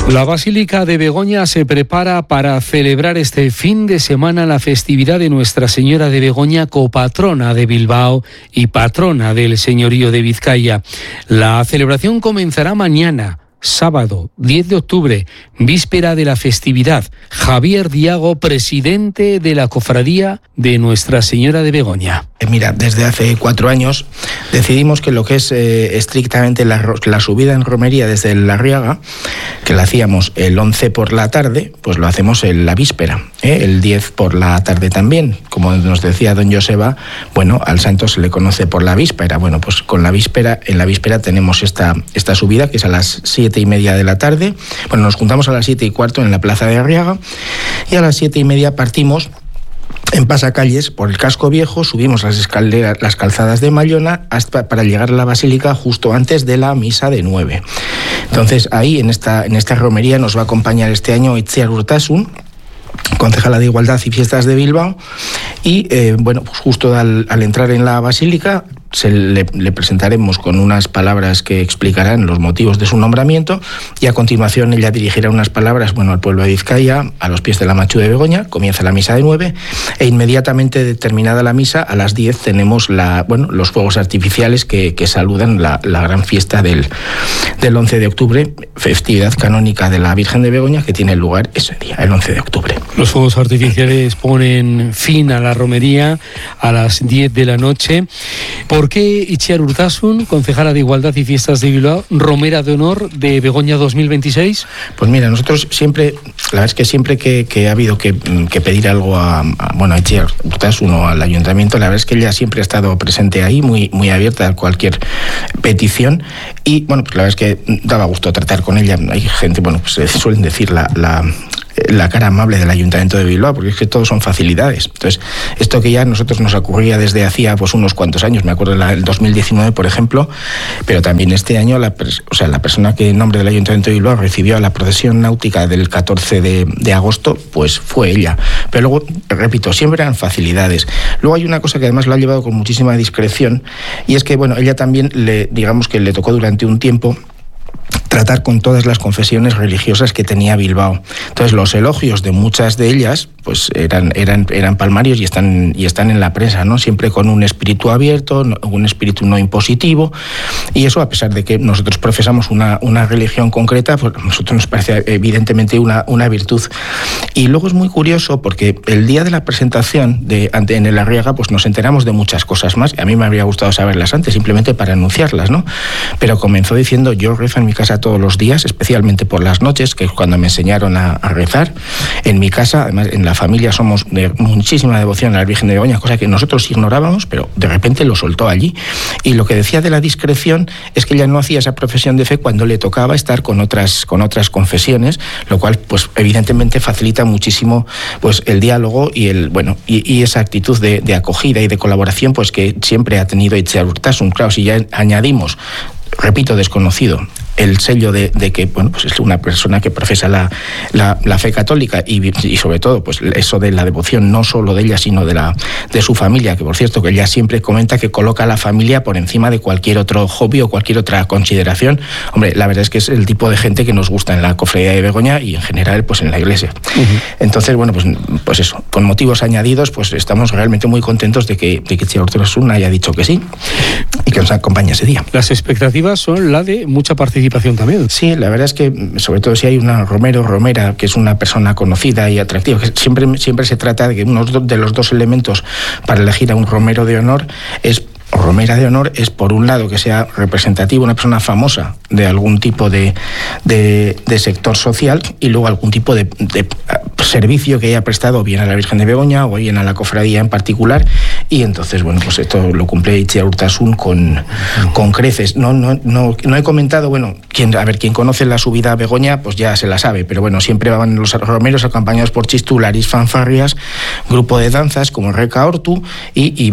La Basílica de Begoña se prepara para celebrar este fin de semana la festividad de Nuestra Señora de Begoña, copatrona de Bilbao y patrona del señorío de Vizcaya. La celebración comenzará mañana, sábado 10 de octubre, víspera de la festividad. Javier Diago, presidente de la Cofradía de Nuestra Señora de Begoña. Mira, desde hace 4 años decidimos que lo que es estrictamente la subida en romería desde la Arriaga, que la hacíamos el 11 por la tarde, pues lo hacemos en la víspera, el 10 por la tarde también. Como nos decía don Joseba, bueno, al santo se le conoce por la víspera. Bueno, pues con la víspera, en la víspera tenemos esta subida, que es a las 7:30 de la tarde. Bueno, nos juntamos a las 7:15 en la plaza de Arriaga y a las 7:30 partimos en pasacalles por el casco viejo, subimos las escaleras, las calzadas de Mallona para llegar a la basílica justo antes de la misa de 9. Entonces ahí en esta romería nos va a acompañar este año Itziar Urtasun, concejala de Igualdad y Fiestas de Bilbao, y bueno, pues justo al entrar en la basílica le presentaremos con unas palabras que explicarán los motivos de su nombramiento, y a continuación ella dirigirá unas palabras, bueno, al pueblo de Vizcaya, a los pies de la Machu de Begoña. Comienza la misa de 9 e inmediatamente terminada la misa, a las 10 tenemos los fuegos artificiales que saludan la gran fiesta del 11 de octubre, festividad canónica de la Virgen de Begoña, que tiene lugar ese día, el 11 de octubre. Los fuegos artificiales ponen fin a la romería a las 10 de la noche. ¿Por qué Itziar Urtasun, concejala de Igualdad y Fiestas de Bilbao, romera de honor de Begoña 2026? Pues mira, nosotros siempre, la verdad es que siempre que ha habido que pedir algo a Itziar Urtasun o al ayuntamiento, la verdad es que ella siempre ha estado presente ahí, muy, muy abierta a cualquier petición, y bueno, pues la verdad es que daba gusto tratar con ella. Hay gente, bueno, pues suelen decir la cara amable del Ayuntamiento de Bilbao, porque es que todo son facilidades. Entonces, esto que ya a nosotros nos ocurría desde hacía pues unos cuantos años, me acuerdo el 2019, por ejemplo, pero también este año la persona que en nombre del Ayuntamiento de Bilbao recibió la procesión náutica del 14 de agosto, pues fue ella. Pero luego, repito, siempre eran facilidades. Luego hay una cosa que además lo ha llevado con muchísima discreción, y es que, bueno, ella también digamos que le tocó durante un tiempo tratar con todas las confesiones religiosas que tenía Bilbao. Entonces, los elogios de muchas de ellas pues eran palmarios y están en la prensa, ¿no? Siempre con un espíritu abierto, un espíritu no impositivo, y eso, a pesar de que nosotros profesamos una religión concreta, pues a nosotros nos parece evidentemente una virtud. Y luego es muy curioso porque el día de la presentación en el Arriaga, pues nos enteramos de muchas cosas más. A mí me habría gustado saberlas antes, simplemente para anunciarlas, ¿no? Pero comenzó diciendo: yo rezo en mi casa todos los días, especialmente por las noches, que es cuando me enseñaron a rezar. En mi casa, además, en la familia somos de muchísima devoción a la Virgen de Begoña, cosa que nosotros ignorábamos, pero de repente lo soltó allí. Y lo que decía de la discreción es que ella no hacía esa profesión de fe cuando le tocaba estar con otras confesiones, lo cual, pues evidentemente facilita muchísimo pues el diálogo y esa actitud de acogida y de colaboración, pues que siempre ha tenido Itziar Urtasun. Claro, si ya añadimos, repito, desconocido, el sello de que, bueno, pues es una persona que profesa la fe católica y sobre todo, pues eso de la devoción, no solo de ella, sino de su familia, que por cierto, que ella siempre comenta que coloca a la familia por encima de cualquier otro hobby o cualquier otra consideración. Hombre, la verdad es que es el tipo de gente que nos gusta en la Cofradía de Begoña y en general, pues en la Iglesia. Uh-huh. Entonces, bueno, pues eso, con motivos añadidos, pues estamos realmente muy contentos de que Itziar Urtasun haya dicho que sí y que nos acompañe ese día. Las expectativas son la de mucha participación también. Sí, la verdad es que, sobre todo si hay una romera, que es una persona conocida y atractiva, que siempre se trata de que uno de los dos elementos para elegir a un romero de honor o romera de honor es, por un lado, que sea representativo, una persona famosa de algún tipo de sector social, y luego algún tipo de servicio que haya prestado bien a la Virgen de Begoña o bien a la cofradía en particular. Y entonces, bueno, pues esto lo cumple Itziar Urtasun con creces. No he comentado, bueno, quien conoce la subida a Begoña, pues ya se la sabe, pero bueno, siempre van los romeros acompañados por chistularis, fanfarrias, grupo de danzas como Reca Hortu y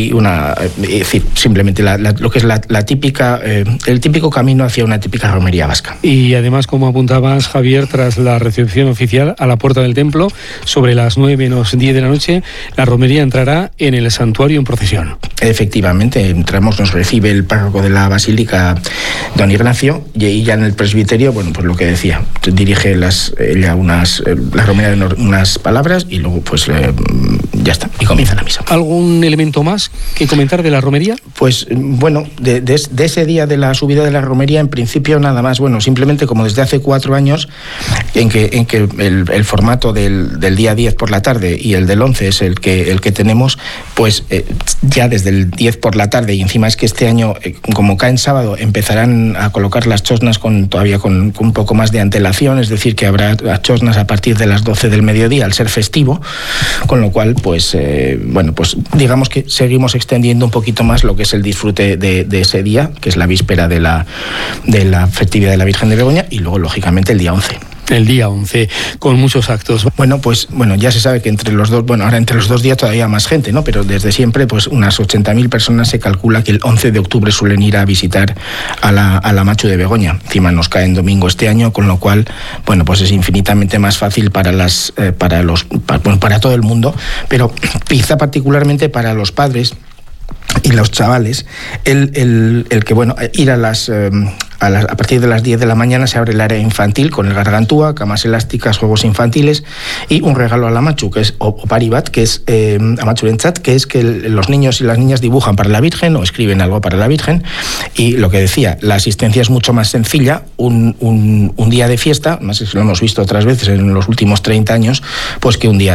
decir, simplemente lo que es la típica, el típico camino hacia una típica romería vasca. Y además, como apuntabas, Javier, tras la recepción oficial a la puerta del templo. Sobre las 9:10 de la noche, la romería entrará en el santuario en procesión. Efectivamente, entramos, nos recibe el párroco de la Basílica, don Ignacio, y ya en el presbiterio, bueno, pues lo que decía, dirige la romería de unas palabras y luego pues ya está, y comienza la misa. ¿Algún elemento más que comentar de la romería? Pues bueno, de ese día de la subida de la romería, en principio nada más, bueno, simplemente como desde hace 4 años, en que el formato del día 10 por la tarde y el del 11 es el que tenemos, pues ya desde el 10 por la tarde, y encima es que este año, como cae en sábado, empezarán a colocar las chosnas todavía con un poco más de antelación, es decir, que habrá chosnas a partir de las 12 del mediodía al ser festivo, con lo cual pues bueno, pues digamos que seguimos extendiendo un poquito más lo que es el disfrute de ese día, que es la víspera de la festividad de la Virgen de Begoña, y luego lógicamente el día 11. El día 11, con muchos actos. Bueno, pues ya se sabe que entre los dos días todavía más gente, ¿no? Pero desde siempre, pues unas 80.000 personas se calcula que el 11 de octubre suelen ir a visitar a la Machu de Begoña. Encima nos cae en domingo este año, con lo cual, bueno, pues es infinitamente más fácil para todo el mundo, pero quizá particularmente para los padres y los chavales, el que, bueno, ir a partir de las 10 de la mañana se abre el área infantil con el gargantúa, camas elásticas, juegos infantiles y un regalo a la Machu, que es Oparibat, que es Amachurentzat, que es que los niños y las niñas dibujan para la Virgen o escriben algo para la Virgen. Y lo que decía, la asistencia es mucho más sencilla, un día de fiesta, más lo hemos visto otras veces en los últimos 30 años, pues que un día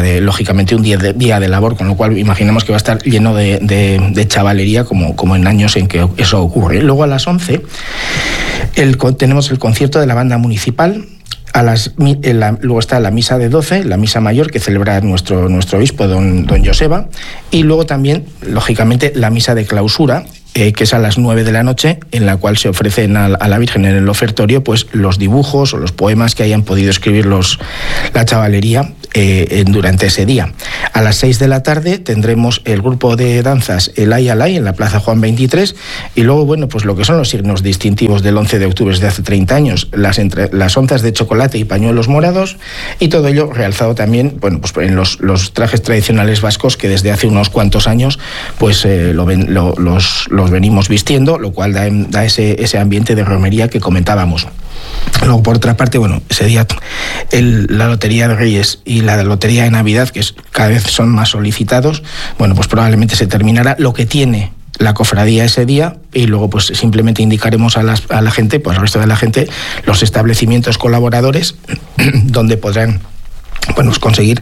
de labor, con lo cual imaginamos que va a estar lleno de chavalería como en años en que eso ocurre. Luego a las 11 tenemos el concierto de la banda municipal. Luego está la misa de 12, la misa mayor que celebra nuestro obispo, don Joseba, y luego también, lógicamente, la misa de clausura, que es a las 9 de la noche, en la cual se ofrecen a la Virgen en el ofertorio pues los dibujos o los poemas que hayan podido escribir la chavalería durante ese día. A las 6 de la tarde tendremos el grupo de danzas El Ay Alay en la Plaza Juan 23, y luego, bueno, pues lo que son los signos distintivos del 11 de octubre desde hace 30 años, las onzas de chocolate y pañuelos morados, y todo ello realzado también, bueno, pues en los trajes tradicionales vascos que desde hace unos cuantos años pues los venimos vistiendo, lo cual da ese ambiente de romería que comentábamos. Luego, por otra parte, bueno, ese día la Lotería de Reyes y la Lotería de Navidad, que cada vez son más solicitados, bueno, pues probablemente se terminará lo que tiene la cofradía ese día, y luego pues simplemente indicaremos a la gente, pues al resto de la gente, los establecimientos colaboradores donde podrán, bueno, conseguir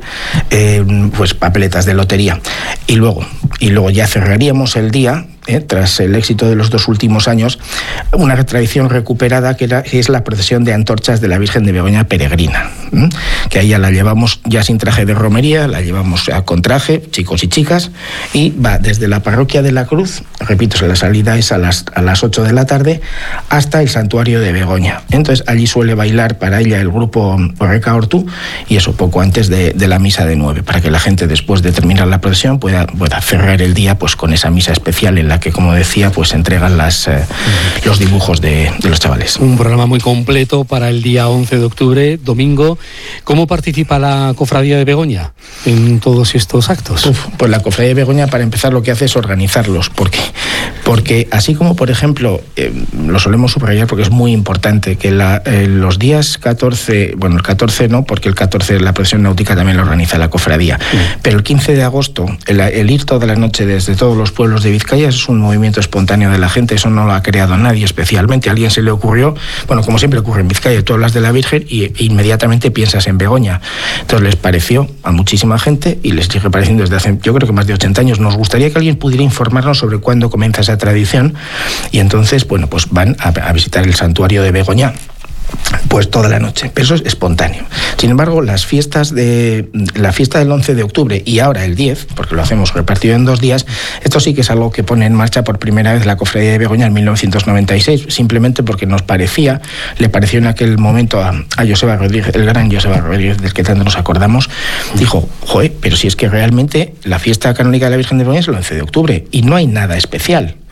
pues papeletas de lotería. Y luego ya cerraríamos el día, tras el éxito de los 2 últimos años, una tradición recuperada que es la procesión de antorchas de la Virgen de Begoña peregrina, que ahí ya la llevamos ya sin traje de romería, la llevamos con traje, chicos y chicas, y va desde la parroquia de la Cruz, repito, la salida es a las 8 de la tarde, hasta el santuario de Begoña. Entonces allí suele bailar para ella el grupo Orreca Ortu, y eso poco antes de la misa de 9, para que la gente, después de terminar la procesión, pueda cerrar el día pues con esa misa especial en la que, como decía, pues entregan los dibujos de los chavales. Un programa muy completo para el día 11 de octubre, domingo. ¿Cómo participa la Cofradía de Begoña en todos estos actos? Pues la Cofradía de Begoña, para empezar, lo que hace es organizarlos, porque así como, por ejemplo, lo solemos subrayar porque es muy importante, que los días 14, bueno, el 14 no, porque el 14 la procesión náutica también la organiza la Cofradía, pero el 15 de agosto, el ir toda la noche desde todos los pueblos de Vizcaya es un movimiento espontáneo de la gente, eso no lo ha creado nadie especialmente, a alguien se le ocurrió, bueno, como siempre ocurre en Vizcaya, tú hablas de la Virgen y inmediatamente piensas en Begoña. Entonces les pareció a muchísima gente, y les sigue pareciendo desde hace, yo creo que más de 80 años, nos gustaría que alguien pudiera informarnos sobre cuándo comienza esa tradición, y entonces, bueno, pues van a visitar el santuario de Begoña pues toda la noche, pero eso es espontáneo. Sin embargo, la fiesta del 11 de octubre y ahora el 10, porque lo hacemos repartido en 2 días, esto sí que es algo que pone en marcha por primera vez la Cofradía de Begoña en 1996, simplemente porque le pareció en aquel momento a Joseba Rodríguez, el gran Joseba Rodríguez, del que tanto nos acordamos, dijo, joder, pero si es que realmente la fiesta canónica de la Virgen de Begoña es el 11 de octubre y no hay nada especial.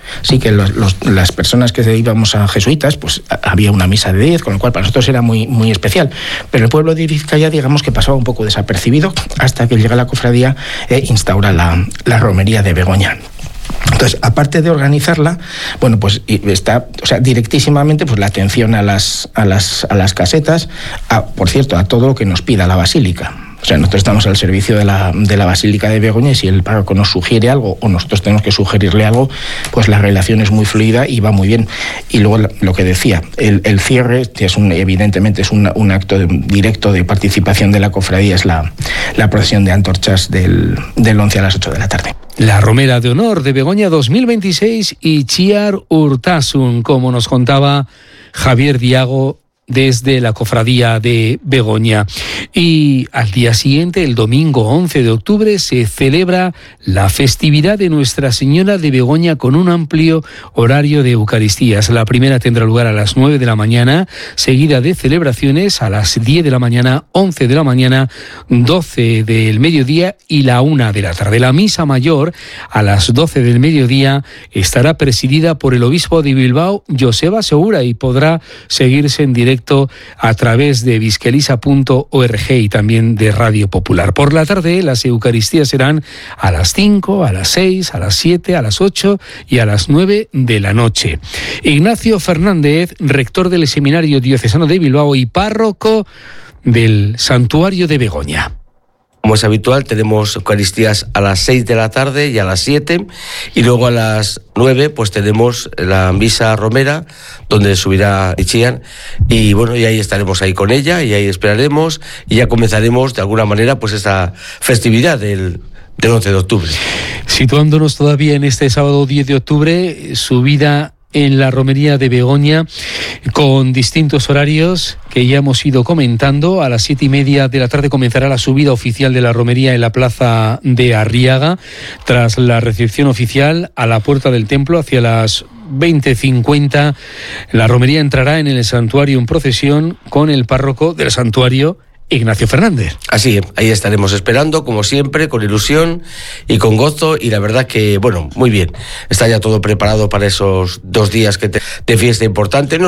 Sí que las personas que íbamos a jesuitas, pues había una misa de 10, con lo cual para nosotros era muy, muy especial. Pero el pueblo de Vizcaya, digamos que pasaba un poco desapercibido hasta que llega la cofradía e instaura la romería de Begoña. Entonces, aparte de organizarla, bueno, pues está, o sea, directísimamente, pues la atención a las casetas, por cierto, a todo lo que nos pida la basílica. O sea, nosotros estamos al servicio de la Basílica de Begoña, y si el párroco nos sugiere algo o nosotros tenemos que sugerirle algo, pues la relación es muy fluida y va muy bien. Y luego lo que decía, el cierre, que evidentemente es un acto directo de participación de la cofradía, es la procesión de antorchas del 11 a las 8 de la tarde. La Romera de Honor de Begoña 2026 y Chiar Urtasun, como nos contaba Javier Diago desde la cofradía de Begoña. Y al día siguiente, el domingo 11 de octubre, se celebra la festividad de Nuestra Señora de Begoña con un amplio horario de Eucaristías. La primera tendrá lugar a las 9 de la mañana, seguida de celebraciones a las 10 de la mañana, 11 de la mañana, 12 del mediodía y la 1 de la tarde. La misa mayor a las 12 del mediodía estará presidida por el obispo de Bilbao, Joseba Segura, y podrá seguirse en directo a través de bizkelisa.org y también de Radio Popular. Por la tarde las Eucaristías serán a las 5, a las 6, a las 7, a las 8 y a las 9 de la noche. Ignacio Fernández, rector del Seminario Diocesano de Bilbao y párroco del Santuario de Begoña. Como es habitual, tenemos Eucaristías a las 6 de la tarde y a las 7, y luego a las 9 pues tenemos la misa romera, donde subirá Ichian, y bueno, y ahí estaremos ahí con ella, y ahí esperaremos, y ya comenzaremos de alguna manera pues esta festividad del 11 de octubre. Situándonos todavía en este sábado 10 de octubre, subida en la romería de Begoña con distintos horarios que ya hemos ido comentando. A las 7:30 de la tarde comenzará la subida oficial de la romería en la plaza de Arriaga, tras la recepción oficial a la puerta del templo hacia las 20:50. La romería entrará en el santuario en procesión con el párroco del santuario, Ignacio Fernández. Así, ahí estaremos esperando, como siempre, con ilusión y con gozo, y la verdad que, bueno, muy bien. Está ya todo preparado para esos 2 días de fiesta importante.